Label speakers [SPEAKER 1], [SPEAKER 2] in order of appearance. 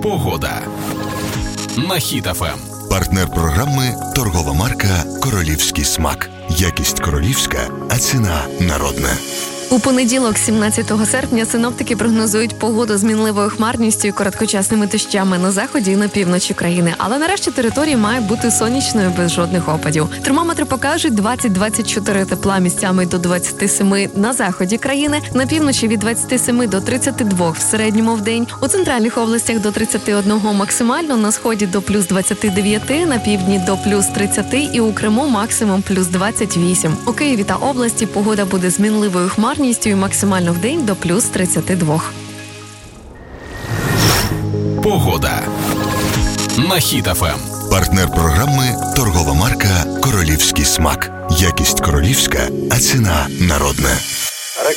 [SPEAKER 1] Погода на Хіт ФМ.
[SPEAKER 2] Партнер програми – торгова марка «Королівський смак». Якість королівська, а ціна народна.
[SPEAKER 3] У понеділок, 17 серпня, синоптики прогнозують погоду з мінливою хмарністю і короткочасними дощами на заході і на півночі країни. Але нарешті територія має бути сонячною без жодних опадів. Термометри покажуть 20-24 тепла, місцями до 27 на заході країни, на півночі від 27 до 32 в середньому в день, у центральних областях до 31 максимально, на сході до плюс 29, на півдні до плюс 30 і у Криму максимум плюс 28. У Києві та області погода буде з мінливою хмарністю і максимально в день до плюс 32.
[SPEAKER 1] Погода на Хіт ФМ.
[SPEAKER 2] Партнер програми – торгова марка «Королівський смак». Якість королівська, а ціна народна.